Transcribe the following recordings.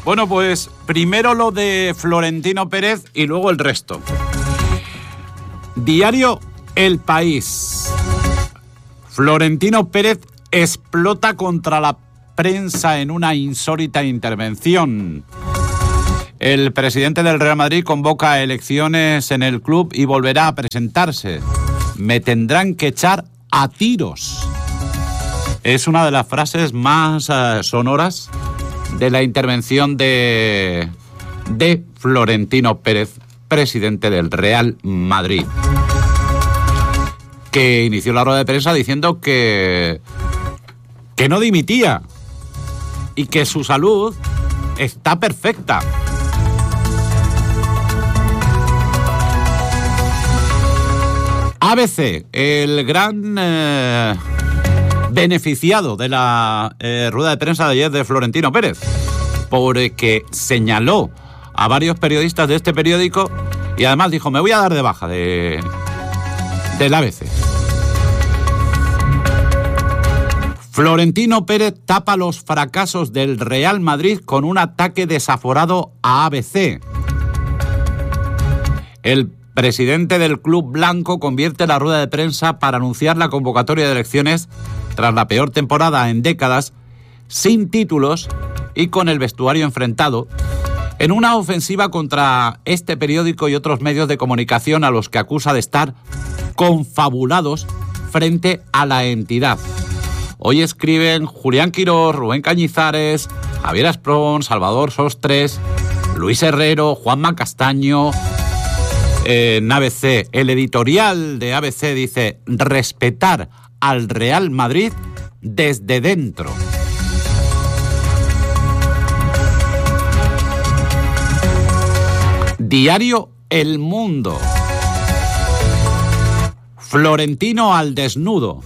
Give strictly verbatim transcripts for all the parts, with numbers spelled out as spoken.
Bueno, pues primero lo de Florentino Pérez y luego el resto. Diario El País. Florentino Pérez explota contra la prensa en una insólita intervención. El presidente del Real Madrid convoca elecciones en el club y volverá a presentarse. Me tendrán que echar a tiros. Es una de las frases más uh, sonoras de la intervención de, de Florentino Pérez, presidente del Real Madrid, que inició la rueda de prensa diciendo que, que no dimitía y que su salud está perfecta. A B C, el gran eh, beneficiado de la eh, rueda de prensa de ayer de Florentino Pérez, porque señaló a varios periodistas de este periódico y además dijo, me voy a dar de baja de, del A B C. Florentino Pérez tapa los fracasos del Real Madrid con un ataque desaforado a A B C. El presidente del club blanco convierte la rueda de prensa para anunciar la convocatoria de elecciones tras la peor temporada en décadas, sin títulos y con el vestuario enfrentado, en una ofensiva contra este periódico y otros medios de comunicación a los que acusa de estar confabulados frente a la entidad. Hoy escriben Julián Quirós, Rubén Cañizares, Javier Asprón, Salvador Sostres, Luis Herrero, Juanma Castaño. En A B C, el editorial de A B C dice: respetar al Real Madrid desde dentro. Diario El Mundo. Florentino al desnudo.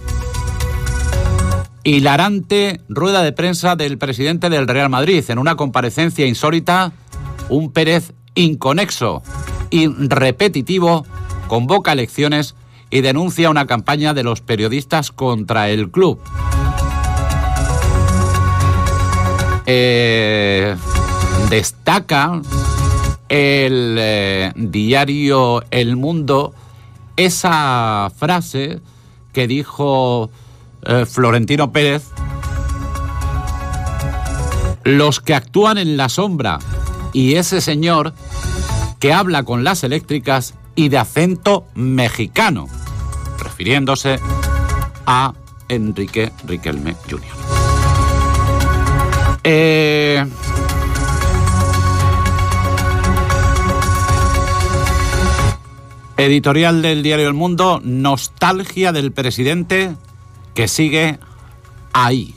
Hilarante rueda de prensa del presidente del Real Madrid. En una comparecencia insólita, un Pérez inconexo y repetitivo convoca elecciones y denuncia una campaña de los periodistas contra el club. Eh, destaca el eh, diario El Mundo esa frase que dijo eh, Florentino Pérez: los que actúan en la sombra, y ese señor que habla con las eléctricas y de acento mexicano, refiriéndose a Enrique Riquelme junior Eh, editorial del diario El Mundo: nostalgia del presidente que sigue ahí.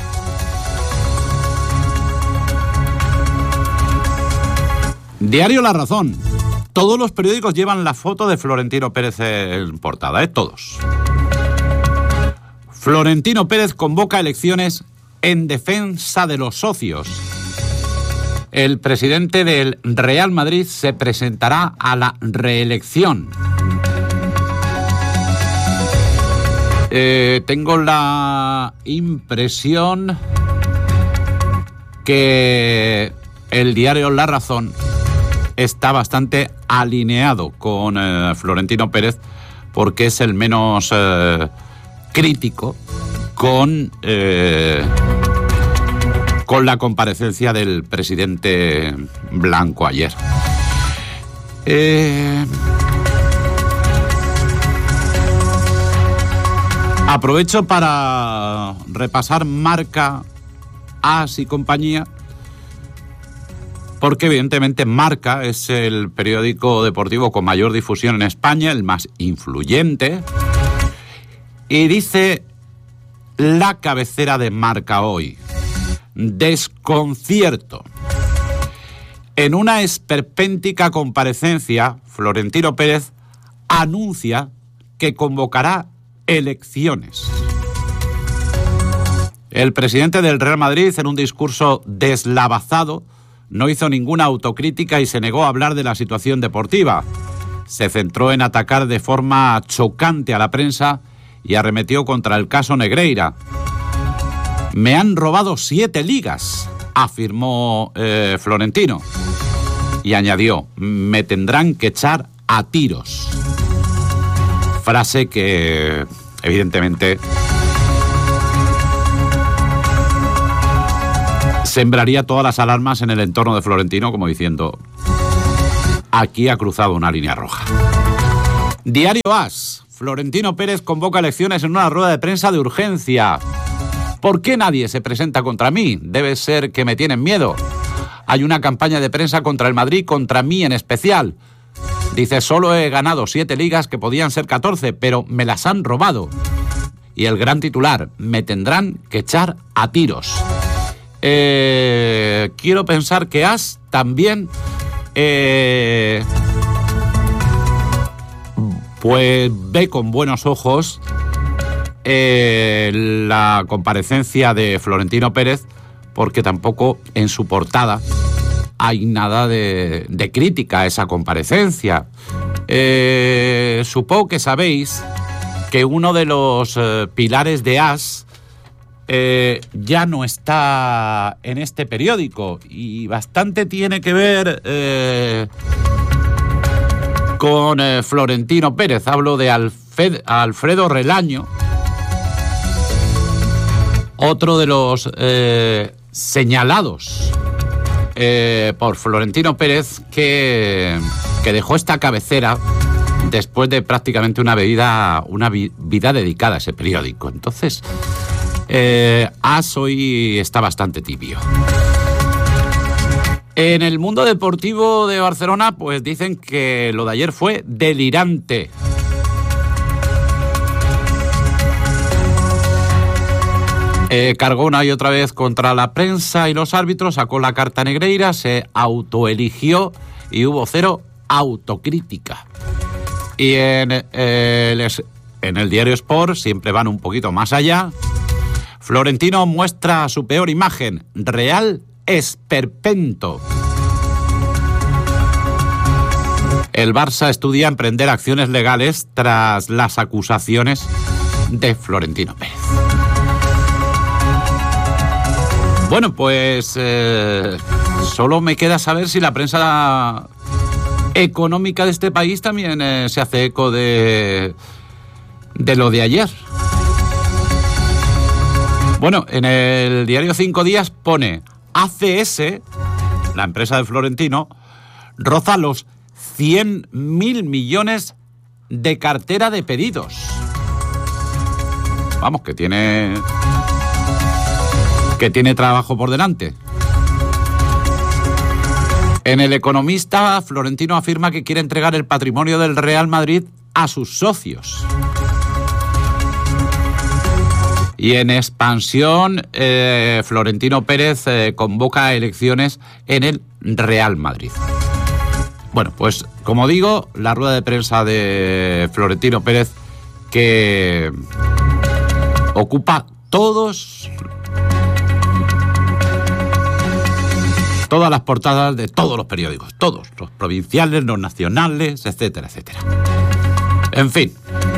Diario La Razón. Todos los periódicos llevan la foto de Florentino Pérez en portada, ¿eh? Todos. Florentino Pérez convoca elecciones en defensa de los socios. El presidente del Real Madrid se presentará a la reelección. Eh, tengo la impresión que el diario La Razón está bastante alineado con eh, Florentino Pérez, porque es el menos eh, crítico con, eh, con la comparecencia del presidente blanco ayer. Eh, aprovecho para repasar Marca, As y compañía, porque evidentemente Marca es el periódico deportivo con mayor difusión en España, el más influyente, y dice la cabecera de Marca hoy: desconcierto. En una esperpéntica comparecencia, Florentino Pérez anuncia que convocará elecciones. El presidente del Real Madrid, en un discurso deslavazado, no hizo ninguna autocrítica y se negó a hablar de la situación deportiva. Se centró en atacar de forma chocante a la prensa y arremetió contra el caso Negreira. Me han robado siete ligas, afirmó eh, Florentino. Y añadió, me tendrán que echar a tiros. Frase que, evidentemente, sembraría todas las alarmas en el entorno de Florentino, como diciendo, aquí ha cruzado una línea roja. Diario As. Florentino Pérez convoca elecciones en una rueda de prensa de urgencia. ¿Por qué nadie se presenta contra mí? Debe ser que me tienen miedo. Hay una campaña de prensa contra el Madrid, contra mí en especial. Dice, solo he ganado siete ligas que podían ser catorce, pero me las han robado. Y el gran titular, me tendrán que echar a tiros. Eh, quiero pensar que As también eh, pues ve con buenos ojos eh, la comparecencia de Florentino Pérez, porque tampoco en su portada hay nada de, de crítica a esa comparecencia. Eh, supongo que sabéis que uno de los eh, pilares de As eh, ya no está en este periódico, y bastante tiene que ver eh, con eh, Florentino Pérez. Hablo de Alfred, Alfredo Relaño, otro de los eh, señalados eh, por Florentino Pérez que, que dejó esta cabecera después de prácticamente una vida, una vi, vida dedicada a ese periódico. Entonces, eh, As hoy está bastante tibio. En el mundo deportivo de Barcelona, pues dicen que lo de ayer fue delirante. Eh, cargó una y otra vez contra la prensa y los árbitros, sacó la carta negreira, se autoeligió y hubo cero autocrítica. Y en, eh, les, en el diario Sport siempre van un poquito más allá. Florentino muestra su peor imagen, real esperpento. El Barça estudia emprender acciones legales tras las acusaciones de Florentino Pérez. Bueno, pues eh, solo me queda saber si la prensa económica de este país también eh, se hace eco de, de lo de ayer. Bueno, en el diario Cinco Días pone A C S, la empresa de Florentino, roza los cien mil millones de cartera de pedidos. Vamos, que tiene... que tiene trabajo por delante. En El Economista, Florentino afirma que quiere entregar el patrimonio del Real Madrid a sus socios. Y en Expansión, eh, Florentino Pérez eh, convoca elecciones en el Real Madrid. Bueno, pues como digo, la rueda de prensa de Florentino Pérez que ocupa todos... todas las portadas de todos los periódicos, todos, los provinciales, los nacionales, etcétera, etcétera. En fin.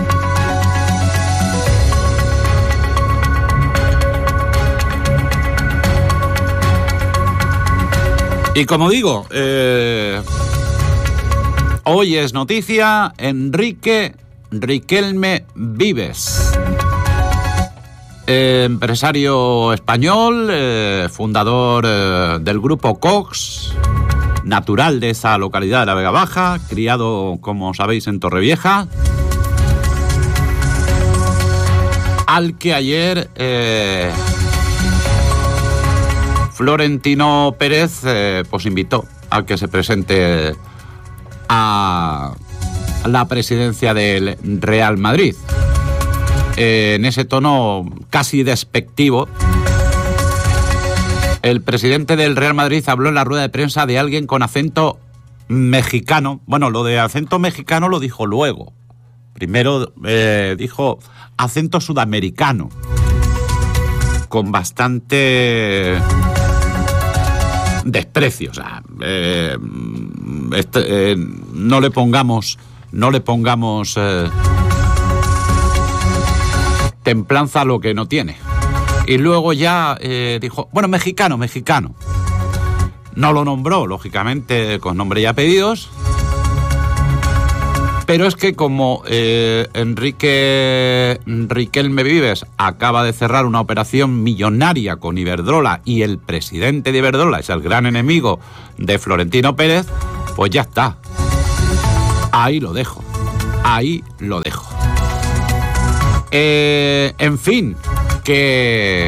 Y como digo, eh, hoy es noticia Enrique Riquelme Vives. Eh, empresario español, eh, fundador eh, del grupo Cox, natural de esa localidad de la Vega Baja, criado, como sabéis, en Torrevieja, al que ayer eh, Florentino Pérez eh, pues invitó a que se presente a la presidencia del Real Madrid. Eh, en ese tono casi despectivo, el presidente del Real Madrid habló en la rueda de prensa de alguien con acento mexicano. Bueno, lo de acento mexicano lo dijo luego. Primero eh, dijo acento sudamericano, con bastante desprecio. O sea, eh, este, eh, no le pongamos, no le pongamos... Eh, templanza lo que no tiene. Y luego ya eh, dijo, bueno, mexicano, mexicano. No lo nombró, lógicamente, con nombre y apellidos. Pero es que como eh, Enrique Riquelme Vives acaba de cerrar una operación millonaria con Iberdrola y el presidente de Iberdrola es el gran enemigo de Florentino Pérez, pues ya está. Ahí lo dejo. Ahí lo dejo. Eh, en fin, que...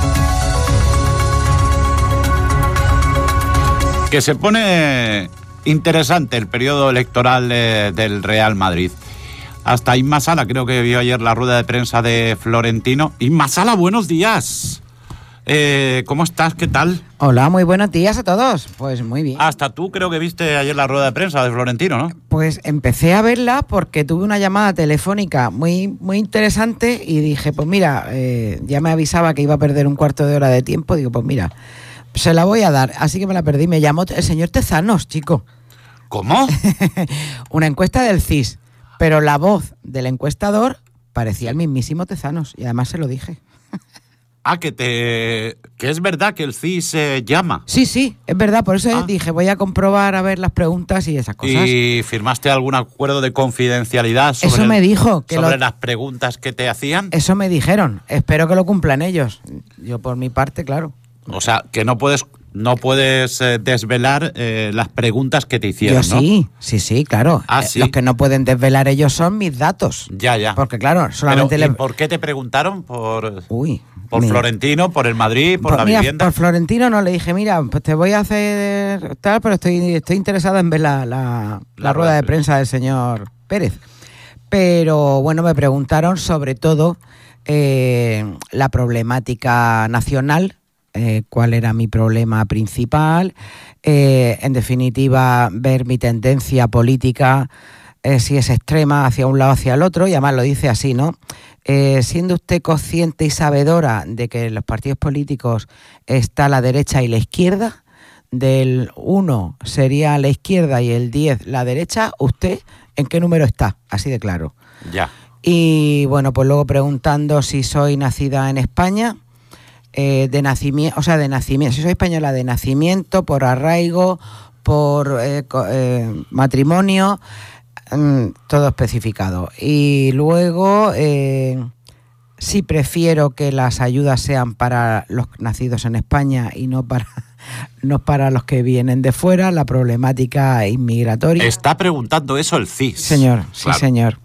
que se pone... interesante el periodo electoral eh, del Real Madrid. Hasta Inma Sala, creo que vio ayer la rueda de prensa de Florentino. Inma Sala, buenos días. Eh, ¿Cómo estás? ¿Qué tal? Hola, muy buenos días a todos. Pues muy bien. Hasta tú creo que viste ayer la rueda de prensa de Florentino, ¿no? Pues empecé a verla porque tuve una llamada telefónica muy, muy interesante y dije, pues mira, eh, ya me avisaba que iba a perder un cuarto de hora de tiempo. Digo, pues mira, se la voy a dar, así que me la perdí. Me llamó el señor Tezanos, chico. ¿Cómo? Una encuesta del C I S, pero la voz del encuestador parecía el mismísimo Tezanos, y además se lo dije. Ah, que te que es verdad que el C I S eh, llama. Sí, sí, es verdad, por eso ah. dije, voy a comprobar a ver las preguntas y esas cosas. ¿Y firmaste algún acuerdo de confidencialidad sobre, eso me el, dijo, que sobre lo, las preguntas que te hacían? Eso me dijeron, espero que lo cumplan ellos. Yo por mi parte, claro. O sea, que no puedes no puedes eh, desvelar eh, las preguntas que te hicieron, Yo ¿no? sí, sí, sí, claro. Ah, ¿sí? Los que no pueden desvelar ellos son mis datos. Ya, ya. Porque claro, solamente... Pero, ¿y le... por qué te preguntaron? ¿Por, Uy, por mira. Florentino, por el Madrid, por, por la mira, vivienda? Por Florentino no, le dije, mira, pues te voy a hacer tal, pero estoy, estoy interesada en ver la, la, la, la rueda de prensa del señor Pérez. Pero bueno, me preguntaron sobre todo eh, la problemática nacional. Eh, cuál era mi problema principal, eh, en definitiva ver mi tendencia política, eh, si es extrema hacia un lado o hacia el otro, y además lo dice así, ¿no? Eh, siendo usted consciente y sabedora de que en los partidos políticos está la derecha y la izquierda, del uno sería la izquierda y el diez la derecha, ¿usted en qué número está? Así de claro. Ya. Y bueno, pues luego preguntando si soy nacida en España, Eh, de nacimiento, o sea, de nacimiento, si soy española de nacimiento, por arraigo, por eh, eh, matrimonio, mm, todo especificado. Y luego, eh, si prefiero que las ayudas sean para los nacidos en España y no para, no para los que vienen de fuera, la problemática inmigratoria. Está preguntando eso el C I S. Señor, sí, claro. Señor.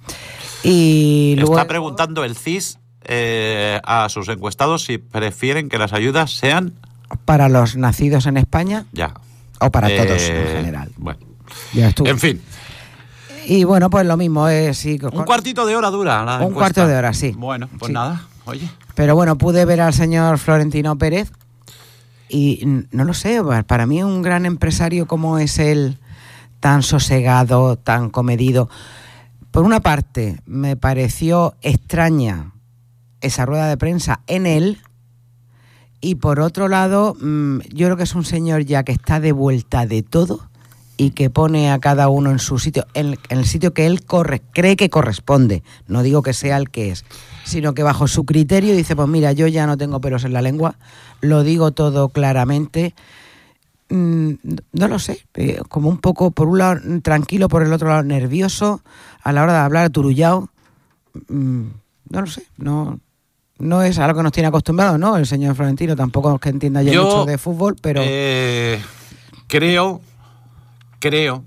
Y Está luego, preguntando el C I S Eh, a sus encuestados si prefieren que las ayudas sean para los nacidos en España, ya, o para eh, todos en general. Bueno, ya estuvo. En fin. Y bueno, pues lo mismo es sí, un cuartito de hora dura la un encuesta. cuarto de hora, sí. Bueno, pues sí. nada, oye. Pero bueno, pude ver al señor Florentino Pérez y no lo sé, para mí un gran empresario como es él, tan sosegado, tan comedido. Por una parte, me pareció extraña esa rueda de prensa en él, y por otro lado, mmm, yo creo que es un señor ya que está de vuelta de todo y que pone a cada uno en su sitio, en, en el sitio que él corre, cree que corresponde. No digo que sea el que es, sino que bajo su criterio dice, pues mira, yo ya no tengo pelos en la lengua, lo digo todo claramente. Mm, no lo sé, eh, como un poco por un lado tranquilo, por el otro lado nervioso, a la hora de hablar turullao. Mm, no lo sé, no... No es a lo que nos tiene acostumbrados, ¿no? El señor Florentino tampoco es que entienda yo, yo mucho de fútbol, pero... Eh, creo, creo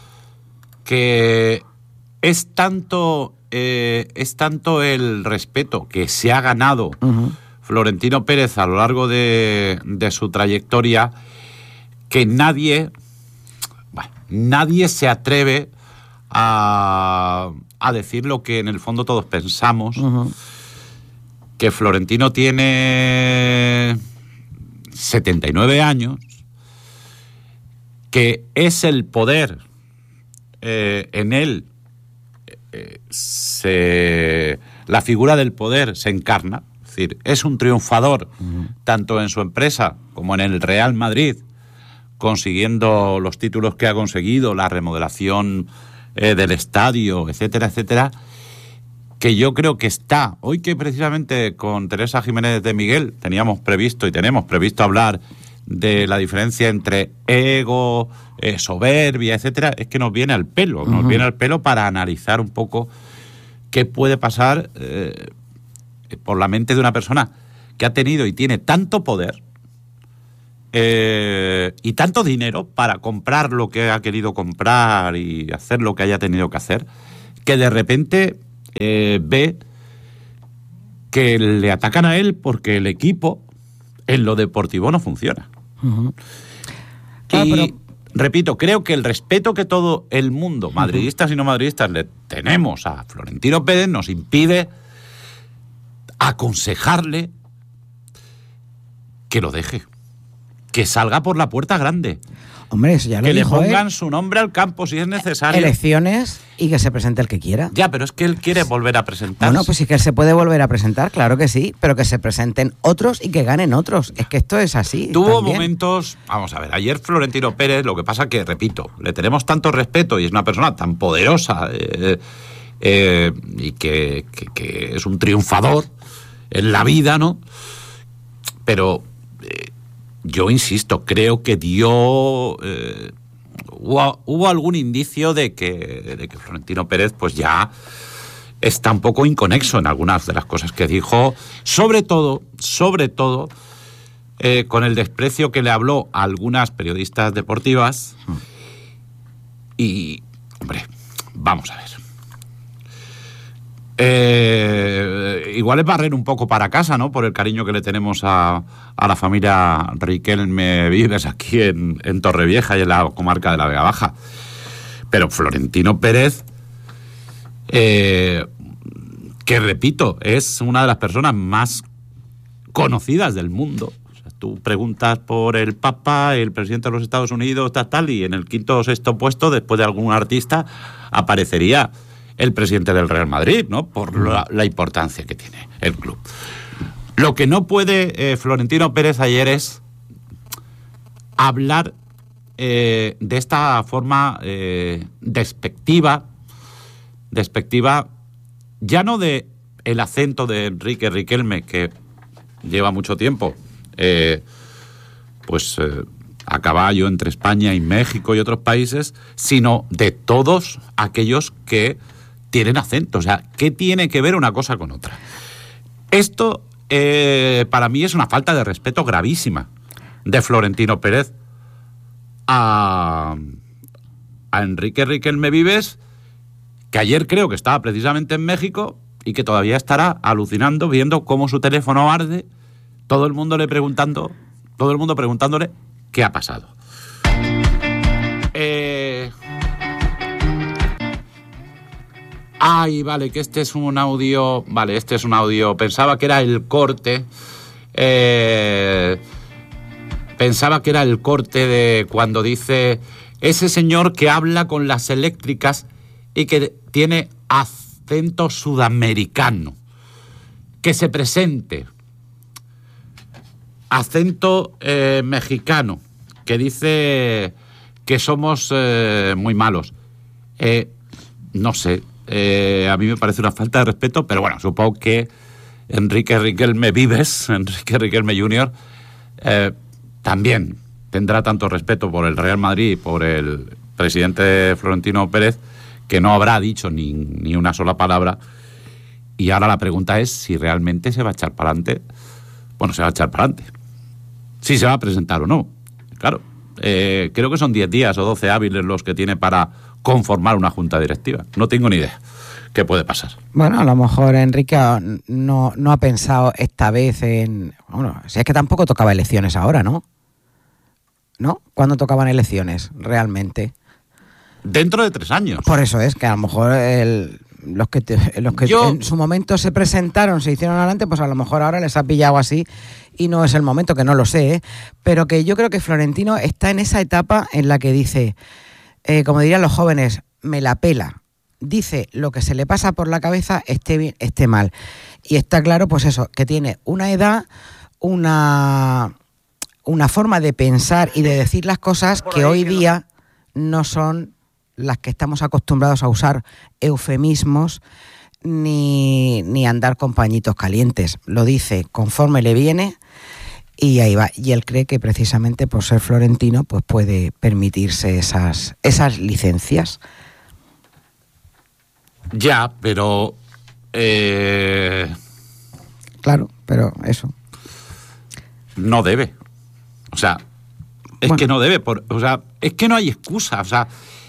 que es tanto, eh, es tanto el respeto que se ha ganado uh-huh. Florentino Pérez a lo largo de, de su trayectoria, que nadie, bueno, nadie se atreve a, a decir lo que en el fondo todos pensamos. Uh-huh. Que Florentino tiene setenta y nueve años, que es el poder, eh, en él eh, se, la figura del poder se encarna, es decir, es un triunfador uh-huh. tanto en su empresa como en el Real Madrid, consiguiendo los títulos que ha conseguido, la remodelación eh, del estadio, etcétera, etcétera. que yo creo que está, hoy que precisamente con Teresa Jiménez de Miguel teníamos previsto y tenemos previsto hablar de la diferencia entre ego, eh, soberbia, etcétera, es que nos viene al pelo, uh-huh. nos viene al pelo para analizar un poco qué puede pasar eh, por la mente de una persona que ha tenido y tiene tanto poder eh, y tanto dinero para comprar lo que ha querido comprar y hacer lo que haya tenido que hacer, que de repente eh, ve que le atacan a él porque el equipo en lo deportivo no funciona. Uh-huh. Claro, y, pero... repito, creo que el respeto que todo el mundo, madridistas uh-huh. y no madridistas, le tenemos a Florentino Pérez nos impide aconsejarle que lo deje, que salga por la puerta grande. Hombre, eso ya lo que dijo le pongan él. su nombre al campo si es necesario. Elecciones y que se presente el que quiera. Ya, pero es que él quiere volver a presentarse. Bueno, pues sí que él se puede volver a presentar, claro que sí, pero que se presenten otros y que ganen otros. Es que esto es así. Tuvo también. momentos, vamos a ver, ayer Florentino Pérez, lo que pasa que, repito, le tenemos tanto respeto y es una persona tan poderosa eh, eh, y que, que, que es un triunfador en la vida, ¿no? Pero... Eh, yo insisto, creo que dio... Eh, hubo, hubo algún indicio de que, de que Florentino Pérez pues ya está un poco inconexo en algunas de las cosas que dijo, sobre todo, sobre todo, eh, con el desprecio que le habló a algunas periodistas deportivas. Y, hombre, vamos a ver. Eh, igual es barrer un poco para casa, ¿no? Por el cariño que le tenemos a, a la familia Riquelme Vives aquí en, en Torrevieja y en la comarca de la Vega Baja. Pero Florentino Pérez, eh, que repito, es una de las personas más conocidas del mundo. O sea, tú preguntas por el Papa, el presidente de los Estados Unidos, tal, tal, y en el quinto o sexto puesto, después de algún artista, aparecería el presidente del Real Madrid, ¿no? Por la, la importancia que tiene el club. Lo que no puede eh, Florentino Pérez ayer es hablar eh, de esta forma eh, despectiva, despectiva, ya no de el acento de Enrique Riquelme, que lleva mucho tiempo, eh, pues eh, a caballo entre España y México y otros países, sino de todos aquellos que tienen acento. O sea, ¿qué tiene que ver una cosa con otra? Esto, eh, para mí, es una falta de respeto gravísima de Florentino Pérez a, a Enrique Riquelme Vives, que ayer creo que estaba precisamente en México y que todavía estará alucinando viendo cómo su teléfono arde, todo el mundo le preguntando, todo el mundo preguntándole qué ha pasado. Eh... Ay, vale, que este es un audio... Vale, este es un audio... Pensaba que era el corte... Eh, pensaba que era el corte de cuando dice... Ese señor que habla con las eléctricas y que tiene acento sudamericano. Que se presente. Acento eh, mexicano. Que dice que somos eh, muy malos. Eh, no sé... Eh, a mí me parece una falta de respeto, pero bueno, supongo que Enrique Riquelme Vives, Enrique Riquelme junior, eh, también tendrá tanto respeto por el Real Madrid y por el presidente Florentino Pérez, que no habrá dicho ni, ni una sola palabra. Y ahora la pregunta es si realmente se va a echar para adelante. Bueno, se va a echar para adelante. Si se va a presentar o no. Claro, eh, creo que son diez días o doce hábiles los que tiene para conformar una junta directiva. No tengo ni idea qué puede pasar. Bueno, a lo mejor Enrique no, no ha pensado esta vez en... Bueno, si es que tampoco tocaba elecciones ahora, ¿no? ¿No? ¿Cuándo tocaban elecciones realmente? Dentro de tres años. Por eso es que a lo mejor el, los que, te, los que Yo... en su momento se presentaron, se hicieron adelante, pues a lo mejor ahora les ha pillado así y no es el momento, que no lo sé, ¿eh? Pero que yo creo que Florentino está en esa etapa en la que dice... Eh, como dirían los jóvenes, me la pela. Dice lo que se le pasa por la cabeza, esté bien, esté mal. Y está claro, pues eso, que tiene una edad, una, una forma de pensar y de decir las cosas que hoy día no son las que estamos acostumbrados a usar eufemismos ni, ni andar con pañitos calientes. Lo dice conforme le viene y ahí va. Y él cree que precisamente por ser florentino pues puede permitirse esas, esas licencias. Ya, pero... Eh... Claro, pero eso. No debe. O sea, es bueno. que no debe. Por, o sea, es que no hay excusa. O sea,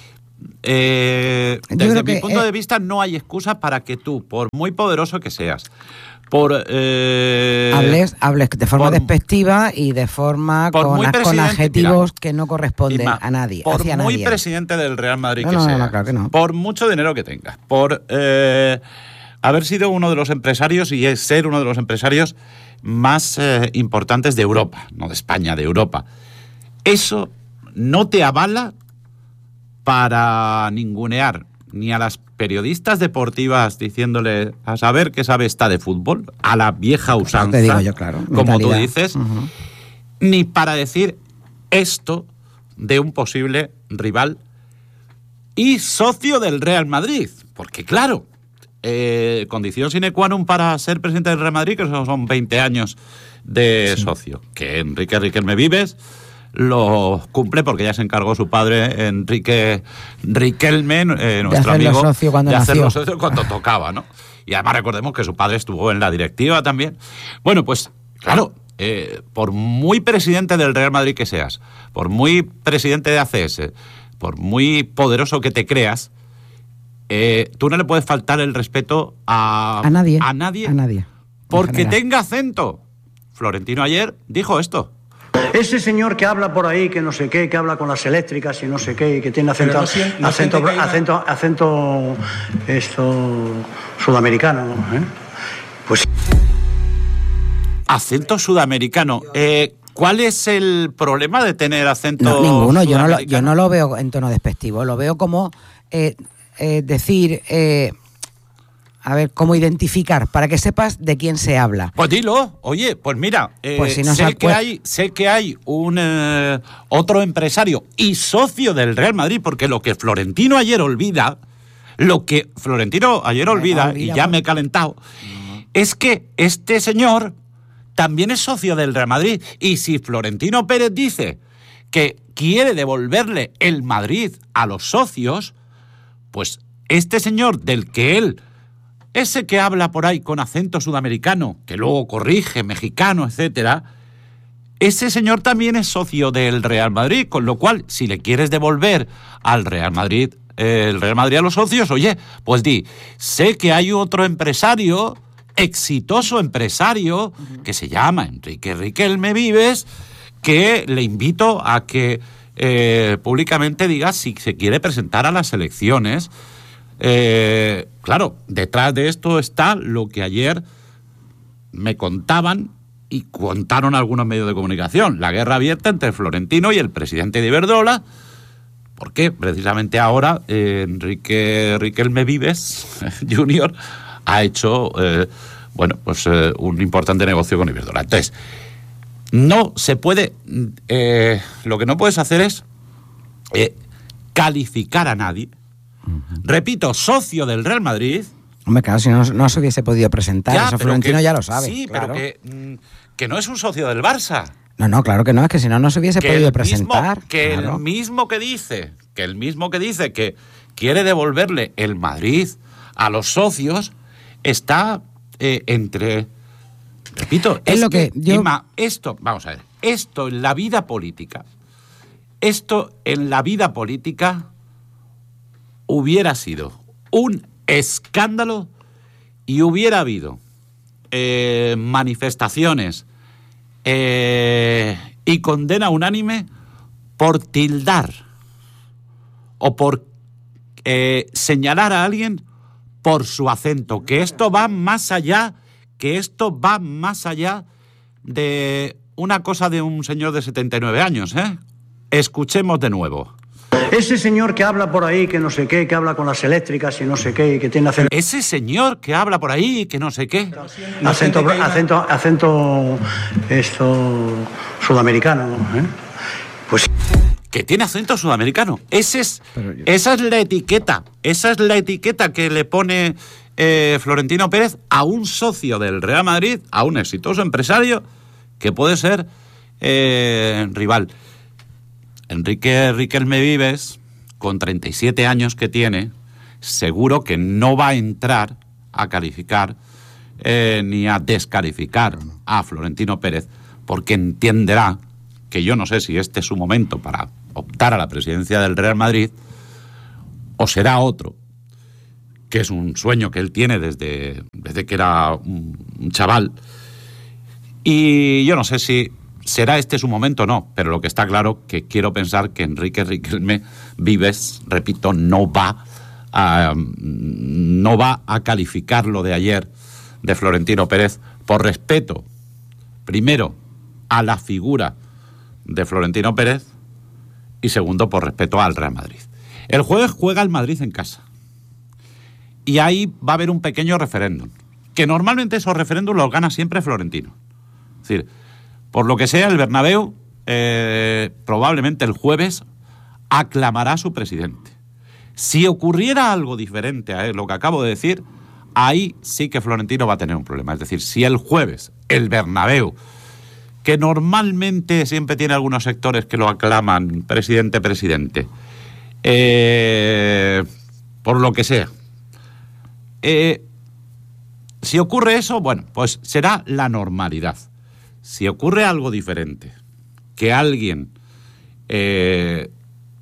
eh, desde mi punto eh, de vista no hay excusa para que tú, por muy poderoso que seas, por... Eh, hables, hables de forma por, despectiva y de forma con, con adjetivos mira, que no corresponden más, a nadie. Por hacia muy nadie. presidente del Real Madrid no, que no, seas, no, no, claro que no. por mucho dinero que tengas, por... Eh, haber sido uno de los empresarios y ser uno de los empresarios más eh, importantes de Europa, no de España, de Europa. Eso no te avala para ningunear ni a las periodistas deportivas diciéndole a saber qué sabe esta de fútbol, a la vieja usanza, te digo yo, claro, como mentalidad. Tú dices, uh-huh. ni para decir esto de un posible rival y socio del Real Madrid, porque claro, Eh, condición sine qua non para ser presidente del Real Madrid, que son veinte años de sí. socio, que Enrique Riquelme Vives lo cumple porque ya se encargó su padre Enrique Riquelme, eh, nuestro de amigo, socio cuando de nació. hacerlo socio cuando tocaba, ¿no? Y además recordemos que su padre estuvo en la directiva también. Bueno, pues claro, eh, por muy presidente del Real Madrid que seas, por muy presidente de A C S, por muy poderoso que te creas, Eh, tú no le puedes faltar el respeto a, a nadie. A nadie. A nadie. Porque tenga acento. Florentino ayer dijo esto. Ese señor que habla por ahí, que no sé qué, que habla con las eléctricas y no sé qué, y que tiene acento, no siente, no acento, acento, acento, acento, esto, sudamericano, ¿eh? Pues... Acento sudamericano. Eh, ¿Cuál es el problema de tener acento no, ninguno. Yo no, lo, sudamericano? yo no lo veo en tono despectivo. Lo veo como... Eh, Eh, decir, eh, a ver, cómo identificar, para que sepas de quién se habla. Pues dilo, oye, pues mira, eh, pues si no sé, se que hay, sé que hay un eh, otro empresario y socio del Real Madrid, porque lo que Florentino ayer olvida, lo que Florentino ayer olvida, olvida y ya pues. me he calentado, uh-huh. es que este señor también es socio del Real Madrid, y si Florentino Pérez dice que quiere devolverle el Madrid a los socios, pues este señor del que él, ese que habla por ahí con acento sudamericano, que luego corrige, mexicano, etcétera, ese señor también es socio del Real Madrid, con lo cual, si le quieres devolver al Real Madrid, eh, el Real Madrid a los socios, oye, pues di, sé que hay otro empresario, exitoso empresario, uh-huh. que se llama Enrique Riquelme Vives, que le invito a que Eh, públicamente diga si se quiere presentar a las elecciones. Eh, claro, detrás de esto está lo que ayer me contaban y contaron algunos medios de comunicación, la guerra abierta entre Florentino y el presidente de Iberdrola, porque precisamente ahora eh, Enrique Riquelme Vives junior ha hecho eh, bueno, pues eh, un importante negocio con Iberdrola. Entonces, no se puede, eh, lo que no puedes hacer es eh, calificar a nadie. Uh-huh. Repito, socio del Real Madrid. Hombre, claro, si no, no se hubiese podido presentar, ya, eso Florentino que, ya lo sabe. Sí, claro. pero que, que no es un socio del Barça. No, no, claro que no, es que si no, no se hubiese que podido el presentar. Mismo, que claro. el mismo que dice, que el mismo que dice que quiere devolverle el Madrid a los socios, está eh, entre... Repito, es, es lo que, que yo... Inma, esto, vamos a ver, esto en la vida política, esto en la vida política hubiera sido un escándalo y hubiera habido eh, manifestaciones eh, y condena unánime por tildar o por eh, señalar a alguien por su acento, que esto va más allá que esto va más allá de una cosa de un señor de setenta y nueve años, ¿eh? Escuchemos de nuevo. Ese señor que habla por ahí, que no sé qué, que habla con las eléctricas y no sé qué, y que tiene acento... Ese señor que habla por ahí, que no sé qué... Acento, acento, acento, esto, sudamericano, ¿eh? Pues... Que tiene acento sudamericano. Ese es, yo... Esa es la etiqueta, esa es la etiqueta que le pone... eh, Florentino Pérez a un socio del Real Madrid, a un exitoso empresario que puede ser eh, rival. Enrique Riquelme Vives, con treinta y siete años que tiene, seguro que no va a entrar a calificar eh, ni a descalificar a Florentino Pérez, porque entenderá que yo no sé si este es su momento para optar a la presidencia del Real Madrid o será otro, que es un sueño que él tiene desde, desde que era un, un chaval. Y yo no sé si será este su momento o no, pero lo que está claro que quiero pensar que Enrique Riquelme Vives, repito, no va a, no va a calificar lo de ayer de Florentino Pérez por respeto, primero, a la figura de Florentino Pérez y segundo, por respeto al Real Madrid. El jueves juega el Madrid en casa y ahí va a haber un pequeño referéndum, que normalmente esos referéndums los gana siempre Florentino. Es decir, por lo que sea, el Bernabéu eh, probablemente el jueves aclamará a su presidente. Si ocurriera algo diferente a lo que acabo de decir, ahí sí que Florentino va a tener un problema. Es decir, si el jueves el Bernabéu, que normalmente siempre tiene algunos sectores que lo aclaman presidente, presidente, eh, por lo que sea, eh, si ocurre eso, bueno, pues será la normalidad. Si ocurre algo diferente, que alguien eh,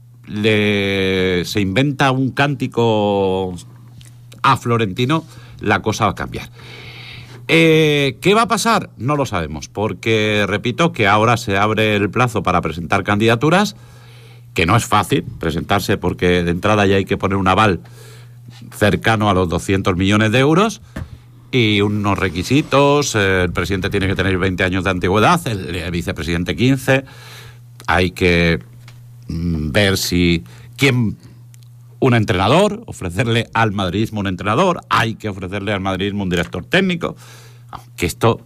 le, se inventa un cántico a Florentino, la cosa va a cambiar. Eh, ¿Qué va a pasar? No lo sabemos, porque repito que ahora se abre el plazo para presentar candidaturas, que no es fácil presentarse porque de entrada ya hay que poner un aval cercano a los doscientos millones de euros y unos requisitos. El presidente tiene que tener veinte años de antigüedad, el vicepresidente quince. Hay que mm, ver si quién, un entrenador, ofrecerle al madridismo un entrenador, hay que ofrecerle al madridismo un director técnico. Aunque esto,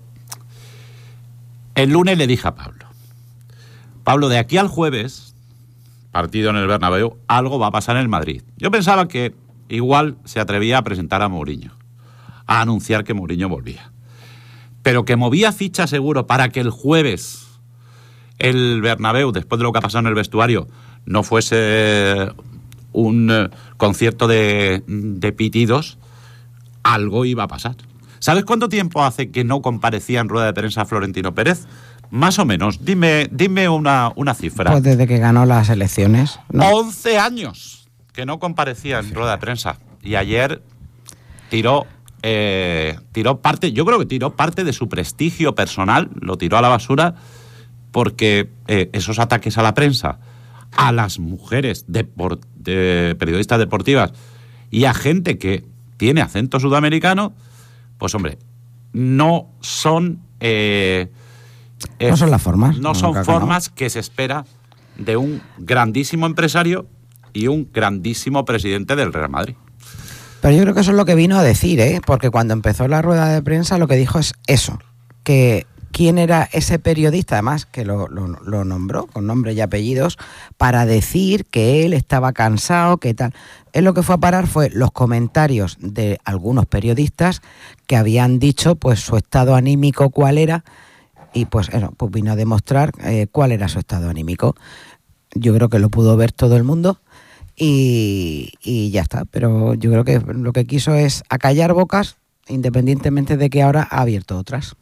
el lunes le dije a Pablo, Pablo, de aquí al jueves, partido en el Bernabéu, algo va a pasar en el Madrid. Yo pensaba que igual se atrevía a presentar a Mourinho, a anunciar que Mourinho volvía. Pero que movía ficha seguro para que el jueves el Bernabéu, después de lo que ha pasado en el vestuario, no fuese un eh, concierto de, de pitidos, algo iba a pasar. ¿Sabes cuánto tiempo hace que no comparecía en rueda de prensa Florentino Pérez? Más o menos. Dime, dime una, una cifra. Pues desde que ganó las elecciones, ¿no? once años que no comparecía en rueda de prensa. Y ayer tiró, eh, tiró parte, yo creo que tiró parte de su prestigio personal, lo tiró a la basura, porque eh, esos ataques a la prensa, a las mujeres depor- de periodistas deportivas y a gente que tiene acento sudamericano, pues hombre, no son... Eh, eh, no son las formas. No son formas que se espera de un grandísimo empresario y un grandísimo presidente del Real Madrid. Pero yo creo que eso es lo que vino a decir, ¿eh? Porque cuando empezó la rueda de prensa lo que dijo es eso, que quién era ese periodista, además que lo, lo, lo nombró con nombre y apellidos, para decir que él estaba cansado, que tal. Él lo que fue a parar fue los comentarios de algunos periodistas que habían dicho pues su estado anímico cuál era, y pues, bueno, pues vino a demostrar eh, cuál era su estado anímico. Yo creo que lo pudo ver todo el mundo y, y ya está, pero yo creo que lo que quiso es acallar bocas, independientemente de que ahora ha abierto otras.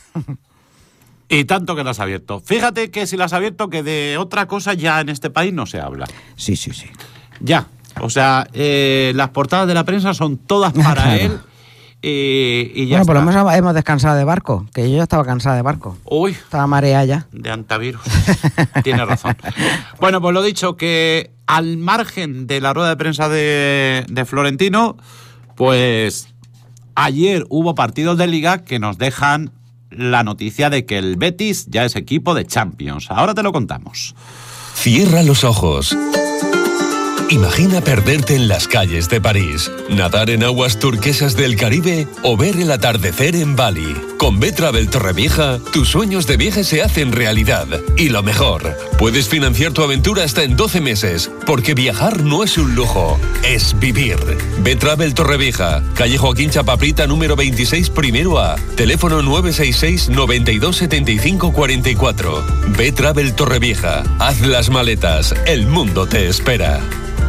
Y tanto que las ha abierto. Fíjate que si las ha abierto, que de otra cosa ya en este país no se habla. Sí, sí, sí. Ya. O sea, eh, las portadas de la prensa son todas para claro. él y, y ya bueno, está. por lo menos hemos descansado de barco, que yo ya estaba cansada de barco. Uy. Estaba mareada ya. De antivirus. Tiene razón. Bueno, pues lo dicho, que al margen de la rueda de prensa de, de Florentino, pues ayer hubo partidos de Liga que nos dejan la noticia de que el Betis ya es equipo de Champions. Ahora te lo contamos. Cierra los ojos Imagina perderte en las calles de París, nadar en aguas turquesas del Caribe o ver el atardecer en Bali. Con B-Travel Torrevieja, tus sueños de viaje se hacen realidad. Y lo mejor, puedes financiar tu aventura hasta en doce meses, porque viajar no es un lujo, es vivir. B-Travel Torrevieja, calle Joaquín Chapaprita número veintiséis, primero A, teléfono nueve seis seis, noventa y dos, setenta y cinco, cuarenta y cuatro. B-Travel Torrevieja, haz las maletas, el mundo te espera.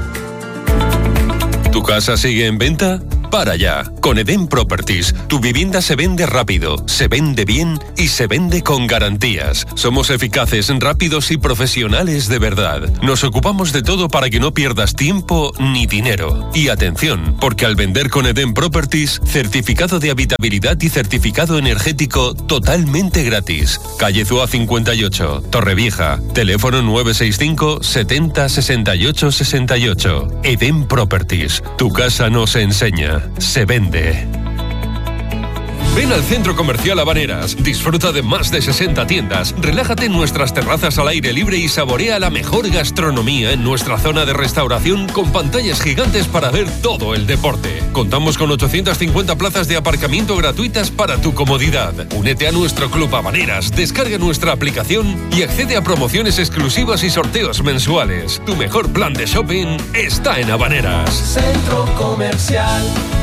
¿Tu casa sigue en venta? Para ya. Con Eden Properties, tu vivienda se vende rápido, se vende bien y se vende con garantías. Somos eficaces, rápidos y profesionales de verdad. Nos ocupamos de todo para que no pierdas tiempo ni dinero. Y atención, porque al vender con Eden Properties, certificado de habitabilidad y certificado energético totalmente gratis. Calle Zúa cincuenta y ocho, Torrevieja. Teléfono nueve seis cinco, setenta, sesenta y ocho, sesenta y ocho. Eden Properties. Tu casa no se enseña, se vende. Ven al Centro Comercial Habaneras, disfruta de más de sesenta tiendas, relájate en nuestras terrazas al aire libre y saborea la mejor gastronomía en nuestra zona de restauración con pantallas gigantes para ver todo el deporte. Contamos con ochocientas cincuenta plazas de aparcamiento gratuitas para tu comodidad. Únete a nuestro Club Habaneras, descarga nuestra aplicación y accede a promociones exclusivas y sorteos mensuales. Tu mejor plan de shopping está en Habaneras. Centro Comercial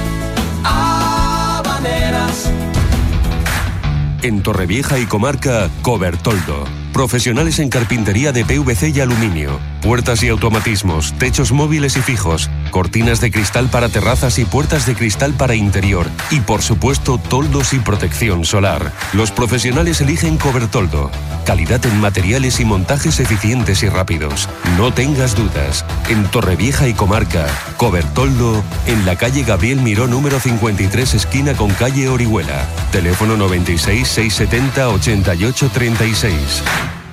Habaneras. En Torrevieja y comarca, Cobertoldo. Profesionales en carpintería de P V C y aluminio, puertas y automatismos, techos móviles y fijos, cortinas de cristal para terrazas y puertas de cristal para interior y, por supuesto, toldos y protección solar. Los profesionales eligen Cobertoldo. Calidad en materiales y montajes eficientes y rápidos. No tengas dudas. En Torrevieja y comarca, Cobertoldo, en la calle Gabriel Miró número cincuenta y tres, esquina con calle Orihuela. Teléfono noventa y seis, seiscientos setenta, ochenta y ocho, treinta y seis.